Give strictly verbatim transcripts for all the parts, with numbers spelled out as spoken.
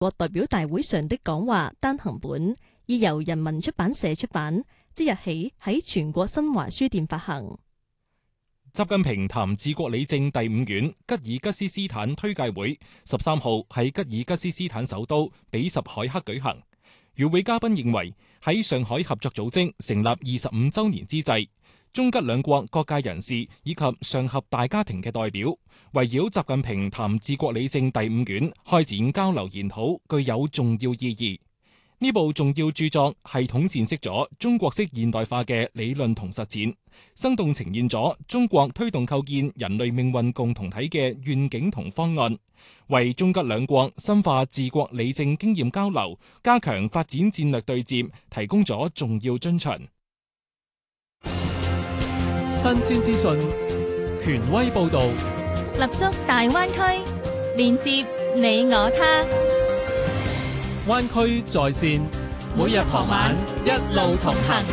國代表大會上的講話單行本，已由人民出版社出版，即日起喺全國新華書店發行。 習近平談治國理政第五卷吉爾吉斯斯坦推介會十三號喺吉爾吉斯斯坦首都比什凱克舉行。與會嘉賓認為，喺上海合作組織成立二十五週年之際，中吉兩國各界人士以及上合大家庭嘅代表，圍繞習近平談治國理政第五卷開展交流研討，具有重要意義。呢部重要著作系統闡釋咗中國式現代化嘅理論同實踐，生動呈現咗中國推動構建人類命運共同體嘅願景同方案，為中吉兩國深化治國理政經驗交流、加強發展戰略對接提供咗重要遵循。 新鮮資訊，權威報導， 立足大灣區，連接你我他。 灣區在線，每日傍晚一路同行。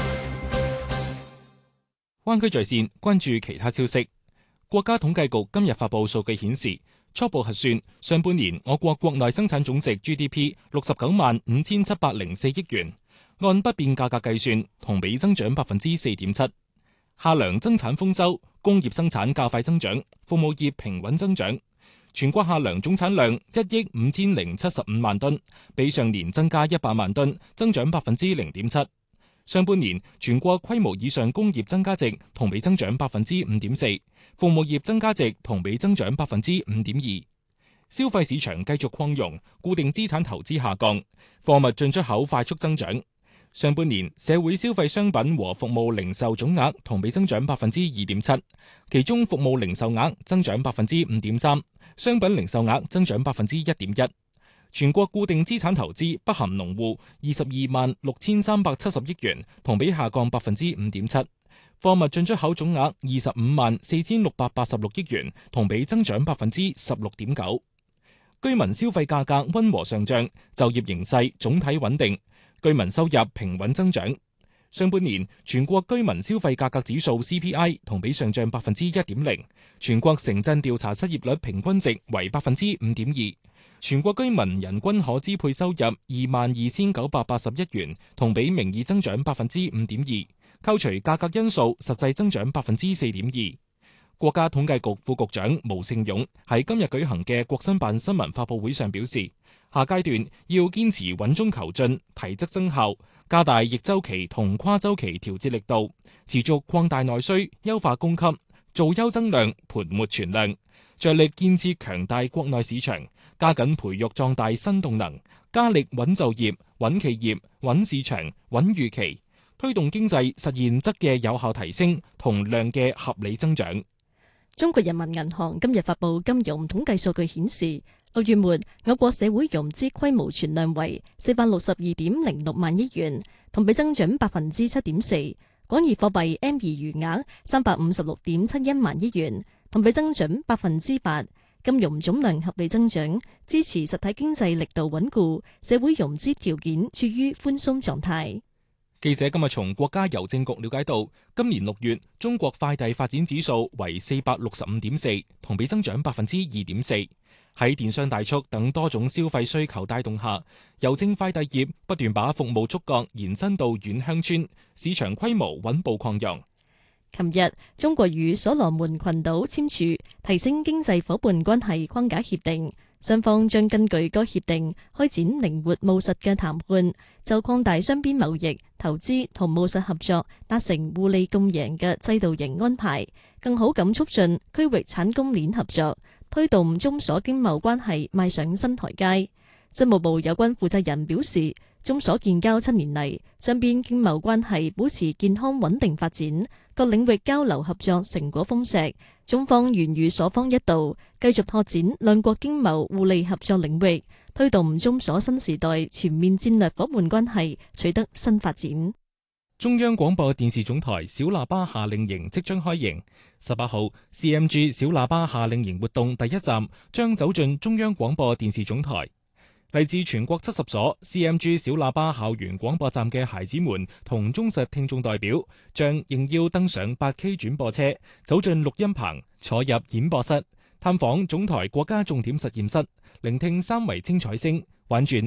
灣區在線，關注其他消息。國家統計局今日發布數據顯示，初步核算上半年我國國內生產總值 G D P 六十九萬五千七百零四億元，按不變價格計算，同比增長百分之四點七。夏糧增產豐收，工業生產較快增長，服務業平穩增長。全國夏糧總產量一億五千零七十五萬噸，比上年增加一百萬噸，增長百分之零點七。上半年全國規模以上工業增加值同比增長百分之五點四，服務業增加值同比增長百分之五點二。消費市場繼續擴容，固定資產投資下降，貨物進出口快速增長。上半年社會消費商品和服務零售總額同比增長百分之二點七，其中服務零售額增長百分之五點三，商品零售額增長百分之一點一。全國固定資產投資不含農戶二十二萬六千三百七十億元，同比下降百分之五點七。貨物進出口總額二十五萬四千六百八十六億元，同比增長百分之十六點九。居民消費價格溫和上漲，就業形勢總體穩定。居民收入平穩增長。上半年全國居民消費價格指數 C P I 同比上漲百分之一點零，全國城鎮調查失業率平均值為百分之五點二，全國居民人均可支配收入二萬二千九百八十一元，同比名義增長百分之五點二，扣除價格因素，實際增長百分之四點二。國家統計局副局長毛盛勇喺今日舉行嘅國新辦新聞發佈會上表示，下階段要堅持穩中求進，提質增效，加大逆周期同跨周期調節力度，持續擴大內需，優化供給，造優增量，盤活存量，着力建設強大國內市場，加緊培育壯大新動能，加力穩就業、穩企業、穩市場、穩預期，推動經濟實現質嘅有效提升同量嘅合理增長。 中國人民銀行今日發布金融統計數據顯示，六月末我國社會融資規模存量為四百六十二點零六萬億元，同比增長百分之七點四。廣義貨幣 M 二餘額三百五十六點七一萬億元，同比增長百分之八。金融總量合理增長，支持實體經濟力度穩固，社會融資條件處於寬鬆狀態。 記者今日從國家郵政局了解到，今年六月中國快遞發展指數為四百六十五點四，同比增長百分之二點四。喺電商大促等多種消費需求帶動下，郵政快遞業不斷把服務觸角延伸到縣鄉村，市場規模穩步擴容。 琴日，中國與所羅門群島簽署提升經濟夥伴關係框架協定。雙方將根據該協定開展靈活務實嘅談判，就擴大雙邊貿易、投資同務實合作達成互利共贏嘅制度型安排，更好咁促進區域產供鏈合作，推動中所經貿關係邁上新台階。商務部有關負責人表示，中所建交七年嚟，雙邊經貿關係保持健康穩定發展，各領域交流合作成果豐碩。中方願與所方一道，繼續拓展兩國經貿互利合作領域，推動中所新時代全面戰略夥伴關係取得新發展。 中央廣播電視總台小喇叭夏令營即將開營，十八號 C M G 小喇叭夏令營活動第一站將走進中央廣播電視總台。嚟自全國七十所 C M G 小喇叭校園廣播站嘅孩子們同忠實聽眾代表，將應邀登上八 K 轉播車，走進錄音棚，坐入演播室， 探訪總台國家重點實驗室，聆聽三維精彩聲，玩轉